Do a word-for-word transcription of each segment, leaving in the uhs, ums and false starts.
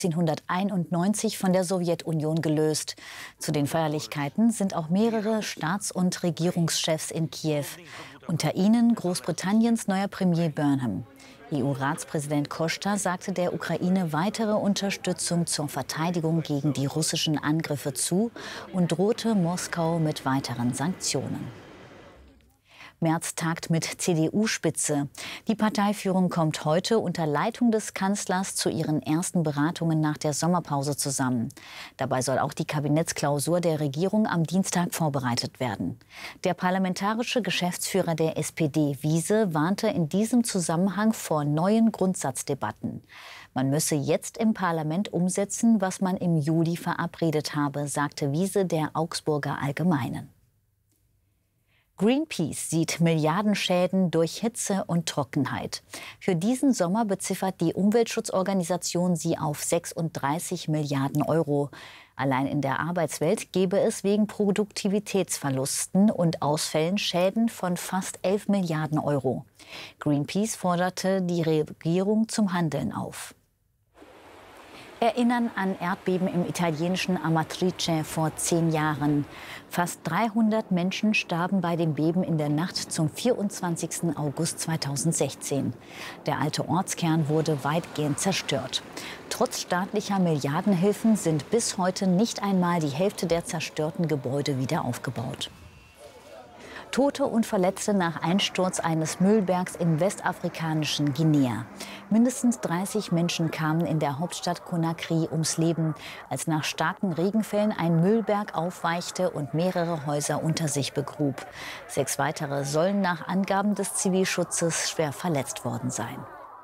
neunzehnhunderteinundneunzig von der Sowjetunion gelöst. Zu den Feierlichkeiten sind auch mehrere Staats- und Regierungschefs in Kiew. Unter ihnen Großbritanniens neuer Premier Burnham. E U-Ratspräsident Costa sagte der Ukraine weitere Unterstützung zur Verteidigung gegen die russischen Angriffe zu und drohte Moskau mit weiteren Sanktionen. Merz tagt mit C D U-Spitze. Die Parteiführung kommt heute unter Leitung des Kanzlers zu ihren ersten Beratungen nach der Sommerpause zusammen. Dabei soll auch die Kabinettsklausur der Regierung am Dienstag vorbereitet werden. Der parlamentarische Geschäftsführer der S P D, Wiese, warnte in diesem Zusammenhang vor neuen Grundsatzdebatten. Man müsse jetzt im Parlament umsetzen, was man im Juli verabredet habe, sagte Wiese der Augsburger Allgemeinen. Greenpeace sieht Milliardenschäden durch Hitze und Trockenheit. Für diesen Sommer beziffert die Umweltschutzorganisation sie auf sechsunddreißig Milliarden Euro. Allein in der Arbeitswelt gäbe es wegen Produktivitätsverlusten und Ausfällen Schäden von fast elf Milliarden Euro. Greenpeace forderte die Regierung zum Handeln auf. Erinnern an Erdbeben im italienischen Amatrice vor zehn Jahren. Fast dreihundert Menschen starben bei dem Beben in der Nacht zum vierundzwanzigsten August zweitausendsechzehn. Der alte Ortskern wurde weitgehend zerstört. Trotz staatlicher Milliardenhilfen sind bis heute nicht einmal die Hälfte der zerstörten Gebäude wieder aufgebaut. Tote und Verletzte nach Einsturz eines Müllbergs im westafrikanischen Guinea. Mindestens dreißig Menschen kamen in der Hauptstadt Conakry ums Leben, als nach starken Regenfällen ein Müllberg aufweichte und mehrere Häuser unter sich begrub. Sechs weitere sollen nach Angaben des Zivilschutzes schwer verletzt worden sein.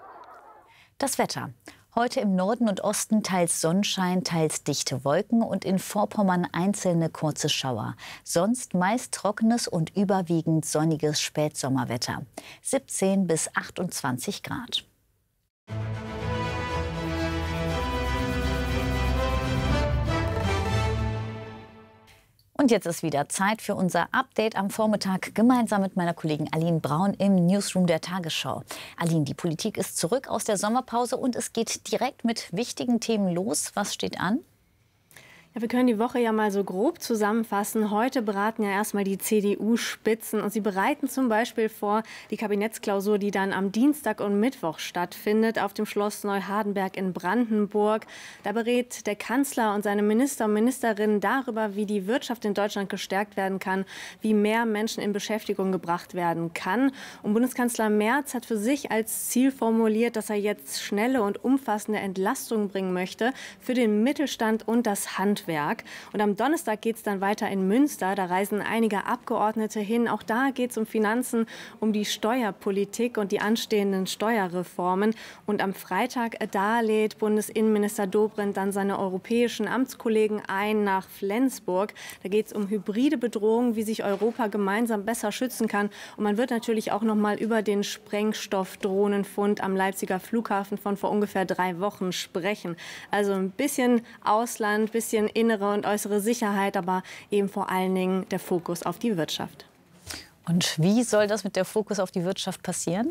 Das Wetter. Heute im Norden und Osten teils Sonnenschein, teils dichte Wolken und in Vorpommern einzelne kurze Schauer. Sonst meist trockenes und überwiegend sonniges Spätsommerwetter. siebzehn bis achtundzwanzig Grad. Und jetzt ist wieder Zeit für unser Update am Vormittag gemeinsam mit meiner Kollegin Aline Braun im Newsroom der Tagesschau. Aline, die Politik ist zurück aus der Sommerpause und es geht direkt mit wichtigen Themen los. Was steht an? Ja, wir können die Woche ja mal so grob zusammenfassen. Heute beraten ja erstmal die C D U-Spitzen und sie bereiten zum Beispiel vor die Kabinettsklausur, die dann am Dienstag und Mittwoch stattfindet auf dem Schloss Neuhardenberg in Brandenburg. Da berät der Kanzler und seine Minister und Ministerinnen darüber, wie die Wirtschaft in Deutschland gestärkt werden kann, wie mehr Menschen in Beschäftigung gebracht werden kann. Und Bundeskanzler Merz hat für sich als Ziel formuliert, dass er jetzt schnelle und umfassende Entlastungen bringen möchte für den Mittelstand und das Handwerk. Und am Donnerstag geht es dann weiter in Münster. Da reisen einige Abgeordnete hin. Auch da geht es um Finanzen, um die Steuerpolitik und die anstehenden Steuerreformen. Und am Freitag, da lädt Bundesinnenminister Dobrindt dann seine europäischen Amtskollegen ein nach Flensburg. Da geht es um hybride Bedrohungen, wie sich Europa gemeinsam besser schützen kann. Und man wird natürlich auch noch mal über den Sprengstoffdrohnenfund am Leipziger Flughafen von vor ungefähr drei Wochen sprechen. Also ein bisschen Ausland, ein bisschen innere und äußere Sicherheit, aber eben vor allen Dingen der Fokus auf die Wirtschaft. Und wie soll das mit der Fokus auf die Wirtschaft passieren?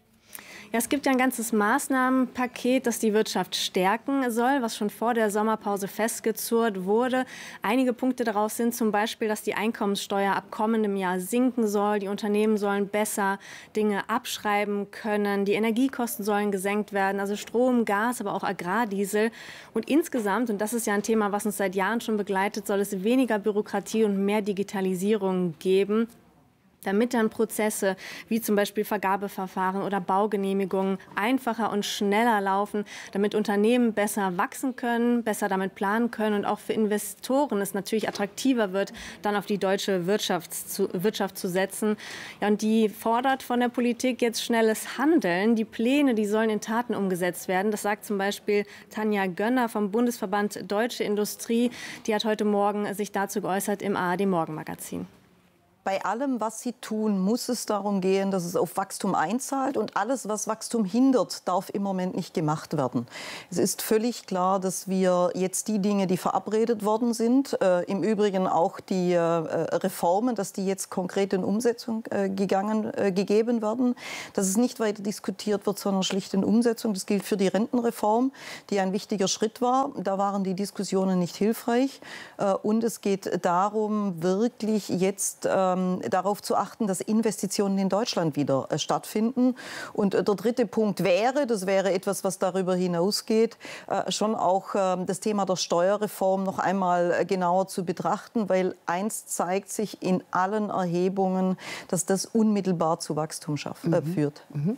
Ja, es gibt ja ein ganzes Maßnahmenpaket, das die Wirtschaft stärken soll, was schon vor der Sommerpause festgezurrt wurde. Einige Punkte daraus sind zum Beispiel, dass die Einkommenssteuer ab kommendem Jahr sinken soll. Die Unternehmen sollen besser Dinge abschreiben können. Die Energiekosten sollen gesenkt werden, also Strom, Gas, aber auch Agrardiesel. Und insgesamt, und das ist ja ein Thema, was uns seit Jahren schon begleitet, soll es weniger Bürokratie und mehr Digitalisierung geben, damit dann Prozesse wie zum Beispiel Vergabeverfahren oder Baugenehmigungen einfacher und schneller laufen, damit Unternehmen besser wachsen können, besser damit planen können und auch für Investoren es natürlich attraktiver wird, dann auf die deutsche Wirtschaft zu, Wirtschaft zu setzen. Ja, und die fordert von der Politik jetzt schnelles Handeln. Die Pläne, die sollen in Taten umgesetzt werden. Das sagt zum Beispiel Tanja Gönner vom Bundesverband Deutsche Industrie. Die hat heute Morgen sich dazu geäußert im A R D Morgenmagazin. bei allem, was Sie tun, muss es darum gehen, dass es auf Wachstum einzahlt. Und alles, was Wachstum hindert, darf im Moment nicht gemacht werden. Es ist völlig klar, dass wir jetzt die Dinge, die verabredet worden sind, äh, im Übrigen auch die äh, Reformen, dass die jetzt konkret in Umsetzung äh, gegangen, äh, gegeben werden, dass es nicht weiter diskutiert wird, sondern schlicht in Umsetzung. Das gilt für die Rentenreform, die ein wichtiger Schritt war. Da waren die Diskussionen nicht hilfreich. Äh, und es geht darum, wirklich jetzt äh, darauf zu achten, dass Investitionen in Deutschland wieder äh, stattfinden. Und äh, der dritte Punkt wäre, das wäre etwas, was darüber hinausgeht, äh, schon auch äh, das Thema der Steuerreform noch einmal äh, genauer zu betrachten, weil eins zeigt sich in allen Erhebungen, dass das unmittelbar zu Wachstum schaff, äh, mhm. führt. Mhm.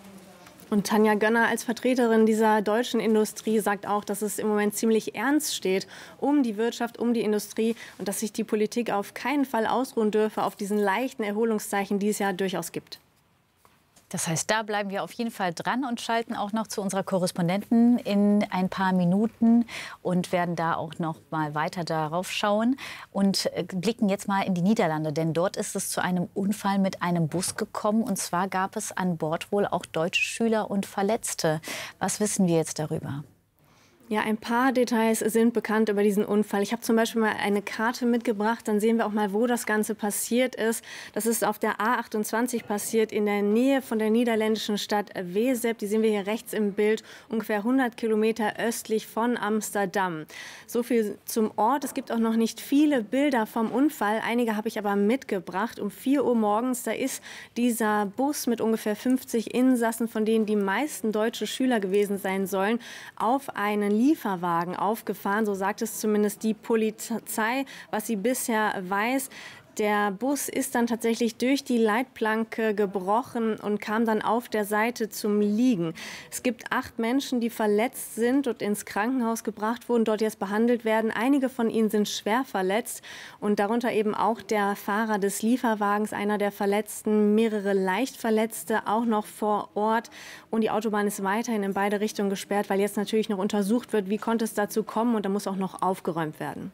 Und Tanja Gönner als Vertreterin dieser deutschen Industrie sagt auch, dass es im Moment ziemlich ernst steht um die Wirtschaft, um die Industrie und dass sich die Politik auf keinen Fall ausruhen dürfe auf diesen leichten Erholungszeichen, die es ja durchaus gibt. Das heißt, da bleiben wir auf jeden Fall dran und schalten auch noch zu unserer Korrespondentin in ein paar Minuten und werden da auch noch mal weiter darauf schauen und blicken jetzt mal in die Niederlande, denn dort ist es zu einem Unfall mit einem Bus gekommen und zwar gab es an Bord wohl auch deutsche Schüler und Verletzte. Was wissen wir jetzt darüber? Ja, ein paar Details sind bekannt über diesen Unfall. Ich habe zum Beispiel mal eine Karte mitgebracht, dann sehen wir auch mal, wo das Ganze passiert ist. Das ist auf der A achtundzwanzig passiert, in der Nähe von der niederländischen Stadt Wezep. Die sehen wir hier rechts im Bild, ungefähr hundert Kilometer östlich von Amsterdam. So viel zum Ort. Es gibt auch noch nicht viele Bilder vom Unfall. Einige habe ich aber mitgebracht. Um vier Uhr morgens, da ist dieser Bus mit ungefähr fünfzig Insassen, von denen die meisten deutsche Schüler gewesen sein sollen, auf einen Lieferwagen aufgefahren, so sagt es zumindest die Polizei, was sie bisher weiß. Der Bus ist dann tatsächlich durch die Leitplanke gebrochen und kam dann auf der Seite zum Liegen. Es gibt acht Menschen, die verletzt sind und ins Krankenhaus gebracht wurden, dort jetzt behandelt werden. Einige von ihnen sind schwer verletzt und darunter eben auch der Fahrer des Lieferwagens, einer der Verletzten, mehrere Leichtverletzte auch noch vor Ort. Und die Autobahn ist weiterhin in beide Richtungen gesperrt, weil jetzt natürlich noch untersucht wird, wie konnte es dazu kommen, und da muss auch noch aufgeräumt werden.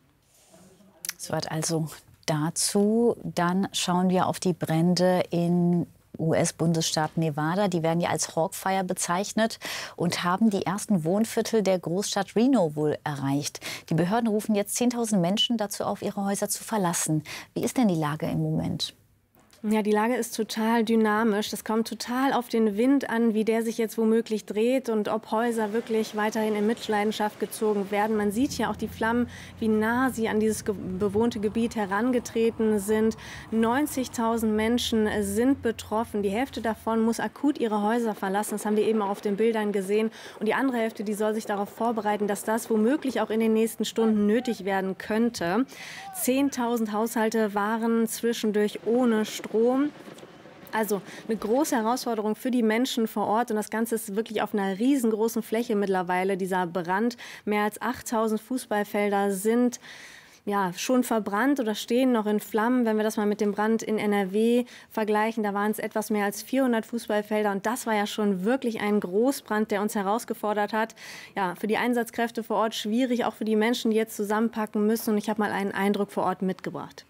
Soweit also dazu. Dann schauen wir auf die Brände in U S-Bundesstaat Nevada. Die werden ja als Hawkfire bezeichnet und haben die ersten Wohnviertel der Großstadt Reno wohl erreicht. Die Behörden rufen jetzt zehntausend Menschen dazu auf, ihre Häuser zu verlassen. Wie ist denn die Lage im Moment? Ja, die Lage ist total dynamisch. Das kommt total auf den Wind an, wie der sich jetzt womöglich dreht und ob Häuser wirklich weiterhin in Mitleidenschaft gezogen werden. Man sieht ja auch die Flammen, wie nah sie an dieses bewohnte Gebiet herangetreten sind. neunzigtausend Menschen sind betroffen. Die Hälfte davon muss akut ihre Häuser verlassen. Das haben wir eben auch auf den Bildern gesehen. Und die andere Hälfte, die soll sich darauf vorbereiten, dass das womöglich auch in den nächsten Stunden nötig werden könnte. zehntausend Haushalte waren zwischendurch ohne Strom. Also eine große Herausforderung für die Menschen vor Ort. Und das Ganze ist wirklich auf einer riesengroßen Fläche mittlerweile, dieser Brand. Mehr als achttausend Fußballfelder sind ja schon verbrannt oder stehen noch in Flammen. Wenn wir das mal mit dem Brand in N R W vergleichen, da waren es etwas mehr als vierhundert Fußballfelder. Und das war ja schon wirklich ein Großbrand, der uns herausgefordert hat. Ja, für die Einsatzkräfte vor Ort schwierig, auch für die Menschen, die jetzt zusammenpacken müssen. Und ich habe mal einen Eindruck vor Ort mitgebracht.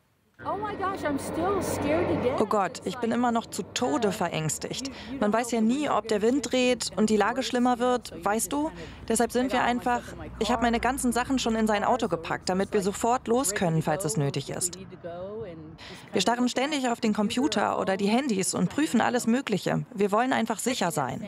Oh Gott, ich bin immer noch zu Tode verängstigt. Man weiß ja nie, ob der Wind dreht und die Lage schlimmer wird, weißt du? Deshalb sind wir einfach, ich habe meine ganzen Sachen schon in sein Auto gepackt, damit wir sofort los können, falls es nötig ist. Wir starren ständig auf den Computer oder die Handys und prüfen alles Mögliche. Wir wollen einfach sicher sein.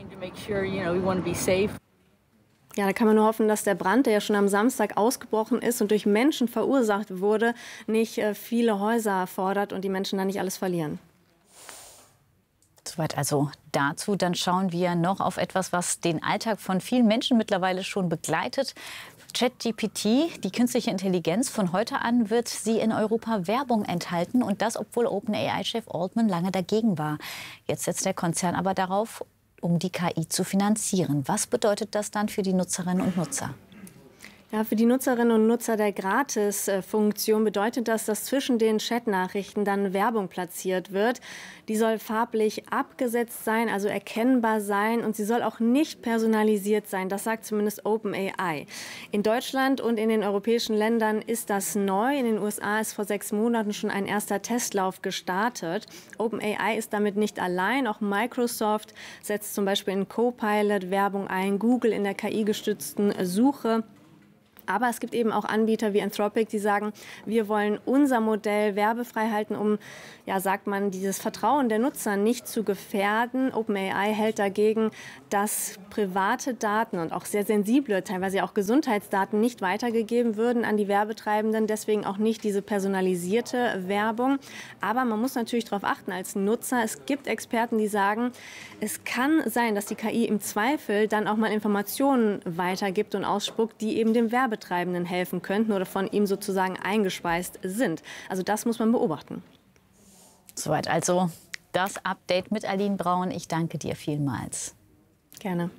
Ja, da kann man nur hoffen, dass der Brand, der ja schon am Samstag ausgebrochen ist und durch Menschen verursacht wurde, nicht äh, viele Häuser erfordert und die Menschen dann nicht alles verlieren. Soweit also dazu. Dann schauen wir noch auf etwas, was den Alltag von vielen Menschen mittlerweile schon begleitet. ChatGPT, die künstliche Intelligenz, von heute an wird sie in Europa Werbung enthalten. Und das, obwohl OpenAI-Chef Altman lange dagegen war. Jetzt setzt der Konzern aber darauf, um die K I zu finanzieren. Was bedeutet das dann für die Nutzerinnen und Nutzer? Ja, für die Nutzerinnen und Nutzer der Gratis-Funktion bedeutet das, dass zwischen den Chatnachrichten dann Werbung platziert wird. Die soll farblich abgesetzt sein, also erkennbar sein, und sie soll auch nicht personalisiert sein. Das sagt zumindest OpenAI. In Deutschland und in den europäischen Ländern ist das neu. In den U S A ist vor sechs Monaten schon ein erster Testlauf gestartet. OpenAI ist damit nicht allein. Auch Microsoft setzt zum Beispiel in Copilot Werbung ein, Google in der K I-gestützten Suche. Aber es gibt eben auch Anbieter wie Anthropic, die sagen, wir wollen unser Modell werbefrei halten, um, ja, sagt man, dieses Vertrauen der Nutzer nicht zu gefährden. OpenAI hält dagegen, dass private Daten und auch sehr sensible, teilweise auch Gesundheitsdaten nicht weitergegeben würden an die Werbetreibenden. Deswegen auch nicht diese personalisierte Werbung. Aber man muss natürlich darauf achten als Nutzer. Es gibt Experten, die sagen, es kann sein, dass die K I im Zweifel dann auch mal Informationen weitergibt und ausspuckt, die eben dem Werbetreibenden Betreibenden helfen könnten oder von ihm sozusagen eingespeist sind. Also das muss man beobachten. Soweit also das Update mit Aline Braun. Ich danke dir vielmals. Gerne.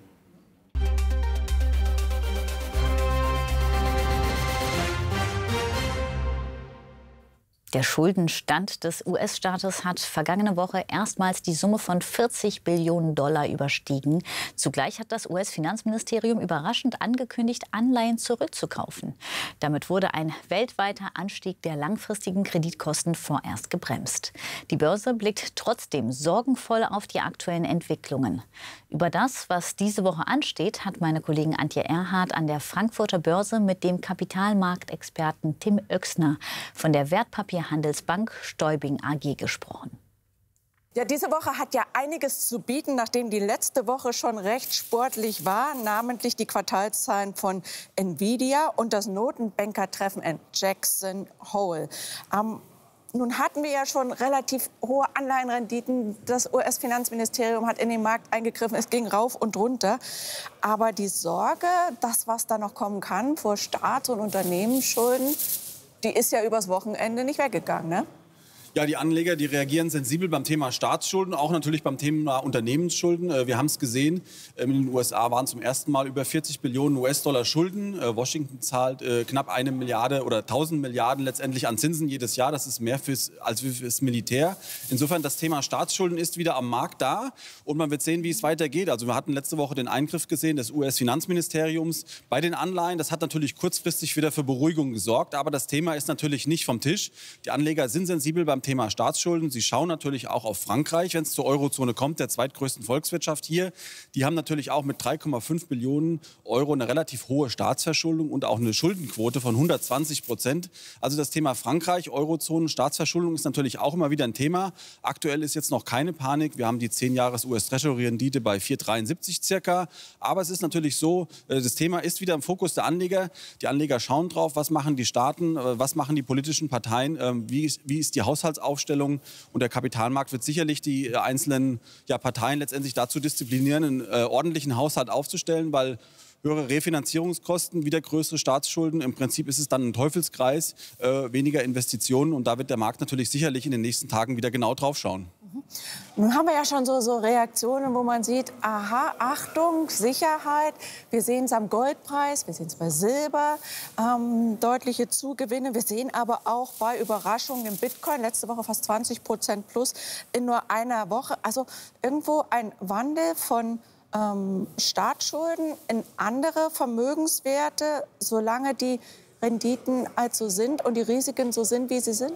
Der Schuldenstand des U S-Staates hat vergangene Woche erstmals die Summe von vierzig Billionen Dollar überstiegen. Zugleich hat das U S-Finanzministerium überraschend angekündigt, Anleihen zurückzukaufen. Damit wurde ein weltweiter Anstieg der langfristigen Kreditkosten vorerst gebremst. Die Börse blickt trotzdem sorgenvoll auf die aktuellen Entwicklungen. Über das, was diese Woche ansteht, hat meine Kollegin Antje Erhardt an der Frankfurter Börse mit dem Kapitalmarktexperten Tim Oechsner von der Wertpapierhandelsbank Stäubing A G gesprochen. Ja, diese Woche hat ja einiges zu bieten, nachdem die letzte Woche schon recht sportlich war, namentlich die Quartalszahlen von Nvidia und das Notenbankertreffen in Jackson Hole. Am Nun hatten wir ja schon relativ hohe Anleihenrenditen. Das U S-Finanzministerium hat in den Markt eingegriffen. Es ging rauf und runter. Aber die Sorge, das, was da noch kommen kann vor Staats- und Unternehmensschulden, die ist ja übers Wochenende nicht weggegangen, ne? Ja, die Anleger, die reagieren sensibel beim Thema Staatsschulden, auch natürlich beim Thema Unternehmensschulden. Wir haben es gesehen, in den U S A waren zum ersten Mal über vierzig Billionen U S-Dollar Schulden. Washington zahlt knapp eine Milliarde oder tausend Milliarden letztendlich an Zinsen jedes Jahr. Das ist mehr fürs, als fürs Militär. Insofern, das Thema Staatsschulden ist wieder am Markt da. Und man wird sehen, wie es weitergeht. Also wir hatten letzte Woche den Eingriff gesehen des U S-Finanzministeriums bei den Anleihen. Das hat natürlich kurzfristig wieder für Beruhigung gesorgt. Aber das Thema ist natürlich nicht vom Tisch. Die Anleger sind sensibel beim Thema Staatsschulden. Sie schauen natürlich auch auf Frankreich, wenn es zur Eurozone kommt, der zweitgrößten Volkswirtschaft hier. Die haben natürlich auch mit drei Komma fünf Billionen Euro eine relativ hohe Staatsverschuldung und auch eine Schuldenquote von hundertzwanzig Prozent. Also das Thema Frankreich, Eurozone, Staatsverschuldung ist natürlich auch immer wieder ein Thema. Aktuell ist jetzt noch keine Panik. Wir haben die zehn Jahres U S-Treasury-Rendite bei vier Komma dreiundsiebzig circa. Aber es ist natürlich so, das Thema ist wieder im Fokus der Anleger. Die Anleger schauen drauf, was machen die Staaten, was machen die politischen Parteien, wie ist, wie ist die Haushaltsaufstellung. Und der Kapitalmarkt wird sicherlich die einzelnen ja, Parteien letztendlich dazu disziplinieren, einen äh, ordentlichen Haushalt aufzustellen, weil höhere Refinanzierungskosten, wieder größere Staatsschulden. Im Prinzip ist es dann ein Teufelskreis, äh, weniger Investitionen. Und da wird der Markt natürlich sicherlich in den nächsten Tagen wieder genau drauf schauen. Nun haben wir ja schon so, so Reaktionen, wo man sieht, aha, Achtung, Sicherheit. Wir sehen es am Goldpreis, wir sehen es bei Silber, ähm, deutliche Zugewinne. Wir sehen aber auch bei Überraschungen im Bitcoin, letzte Woche fast zwanzig Prozent plus in nur einer Woche. Also irgendwo ein Wandel von ähm, Staatsschulden in andere Vermögenswerte, solange die Renditen also sind und die Risiken so sind, wie sie sind?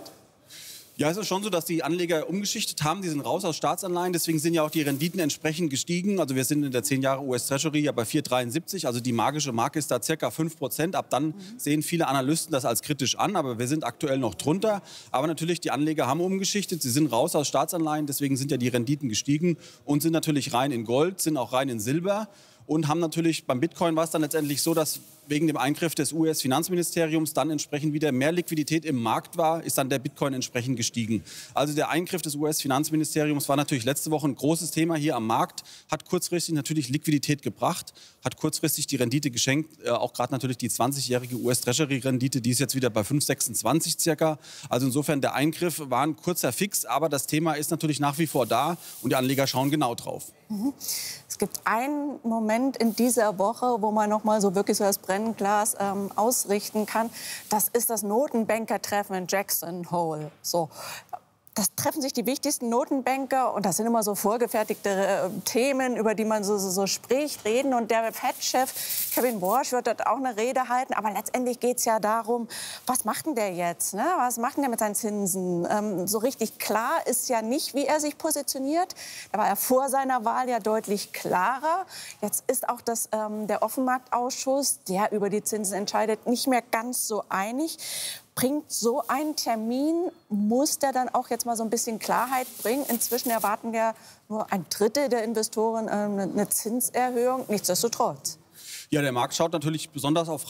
Ja, es ist schon so, dass die Anleger umgeschichtet haben. Die sind raus aus Staatsanleihen. Deswegen sind ja auch die Renditen entsprechend gestiegen. Also wir sind in der zehn Jahre U S-Treasury ja bei vier Komma dreiundsiebzig. Also die magische Marke ist da circa fünf Prozent. Ab dann sehen viele Analysten das als kritisch an. Aber wir sind aktuell noch drunter. Aber natürlich, die Anleger haben umgeschichtet. Sie sind raus aus Staatsanleihen. Deswegen sind ja die Renditen gestiegen und sind natürlich rein in Gold, sind auch rein in Silber. Und haben natürlich, beim Bitcoin war es dann letztendlich so, dass wegen dem Eingriff des U S-Finanzministeriums dann entsprechend wieder mehr Liquidität im Markt war, ist dann der Bitcoin entsprechend gestiegen. Also der Eingriff des U S-Finanzministeriums war natürlich letzte Woche ein großes Thema hier am Markt, hat kurzfristig natürlich Liquidität gebracht, hat kurzfristig die Rendite geschenkt, äh, auch gerade natürlich die zwanzigjährige U S-Treasury-Rendite, die ist jetzt wieder bei fünf Komma sechsundzwanzig circa. Also insofern der Eingriff war ein kurzer Fix, aber das Thema ist natürlich nach wie vor da und die Anleger schauen genau drauf. Mhm. Es gibt einen Moment in dieser Woche, wo man noch mal so wirklich so das Brennglas ähm, ausrichten kann. Das ist das Notenbankertreffen in Jackson Hole. So. Das treffen sich die wichtigsten Notenbanker und das sind immer so vorgefertigte äh, Themen, über die man so, so, so spricht, reden. Und der Fed-Chef Kevin Warsh wird dort auch eine Rede halten. Aber letztendlich geht es ja darum, was macht denn der jetzt? Ne? Was macht denn der mit seinen Zinsen? Ähm, so richtig klar ist ja nicht, wie er sich positioniert. Da war er vor seiner Wahl ja deutlich klarer. Jetzt ist auch das, ähm, der Offenmarktausschuss, der über die Zinsen entscheidet, nicht mehr ganz so einig. Bringt so ein Termin, muss der dann auch jetzt mal so ein bisschen Klarheit bringen? Inzwischen erwarten ja nur ein Drittel der Investoren äh, eine Zinserhöhung. Nichtsdestotrotz. Ja, der Markt schaut natürlich besonders auf